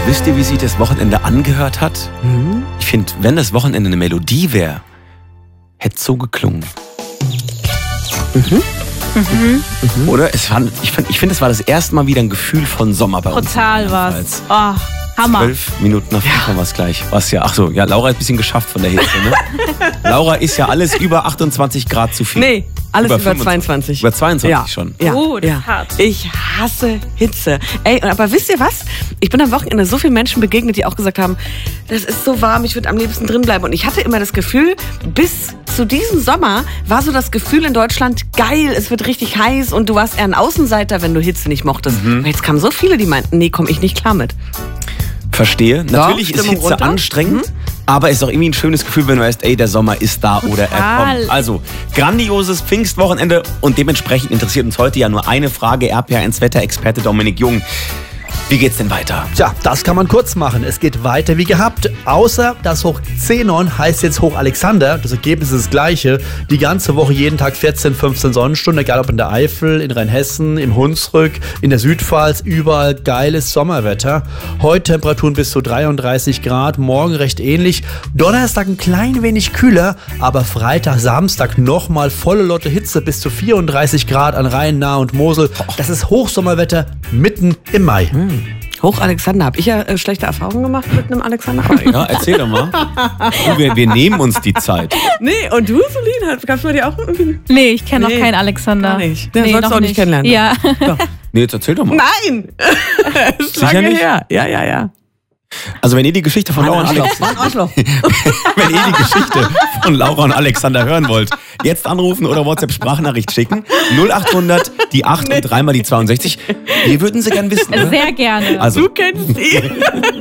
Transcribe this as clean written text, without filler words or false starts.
Wisst ihr, wie sich das Wochenende angehört hat? Ich finde, wenn das Wochenende eine Melodie wäre, hätte es so geklungen. Oder? Ich finde, es war das erste Mal wieder ein Gefühl von Sommer bei uns. Total was. Oh, Hammer. 12 Minuten nach 5 war es gleich. Was ja, ach so, ja, Laura hat ein bisschen geschafft von der Hitze, ne? Laura ist ja alles über 28 Grad zu viel. Nee, alles über 25. 22. Über 22 ja. schon. Ja. Das ist hart. Ich hasse Hitze. Ey, aber wisst ihr was? Ich bin am Wochenende so vielen Menschen begegnet, die auch gesagt haben, das ist so warm, ich würde am liebsten drin bleiben. Und ich hatte immer das Gefühl, bis zu diesem Sommer war so das Gefühl in Deutschland, geil, es wird richtig heiß und du warst eher ein Außenseiter, wenn du Hitze nicht mochtest. Und jetzt kamen so viele, die meinten, nee, komm ich nicht klar mit. Verstehe. Natürlich ist Stimmung Hitze runter. anstrengend, aber ist auch irgendwie ein schönes Gefühl, wenn du weißt, ey, der Sommer ist da oder er kommt. Also, grandioses Pfingstwochenende und dementsprechend interessiert uns heute ja nur eine Frage. RPA1-Wetterexperte Dominik Jung. Wie geht's denn weiter? Tja, das kann man kurz machen. Es geht weiter wie gehabt. Außer das Hoch Zenon heißt jetzt Hoch Alexander. Das Ergebnis ist das gleiche. Die ganze Woche jeden Tag 14, 15 Sonnenstunden. Egal ob in der Eifel, in Rheinhessen, im Hunsrück, in der Südpfalz. Überall geiles Sommerwetter. Heute Temperaturen bis zu 33 Grad. Morgen recht ähnlich. Donnerstag ein klein wenig kühler. Aber Freitag, Samstag nochmal volle Lotte Hitze. Bis zu 34 Grad an Rhein, Nahe und Mosel. Das ist Hochsommerwetter mitten im Mai. Hoch Alexander, habe ich ja schlechte Erfahrungen gemacht mit einem Alexander? Ja, erzähl doch mal. Wir nehmen uns die Zeit. Nee, und du, Solin, kannst du dir auch irgendwie... Nee, ich kenne noch keinen Alexander. Gar nicht. Den sollst du auch nicht kennenlernen. Ja. Nee, jetzt erzähl doch mal. Nein! Ist Sicher lange nicht? her. Ja. Also wenn ihr die Geschichte von Laura und Arschloch. Wenn ihr die Geschichte von Laura und Alexander hören wollt, jetzt anrufen oder WhatsApp-Sprachnachricht schicken. 0800, die 8 und dreimal die 62. Wir würden sie gern wissen. Sehr gerne. Also, Du kennst ihn.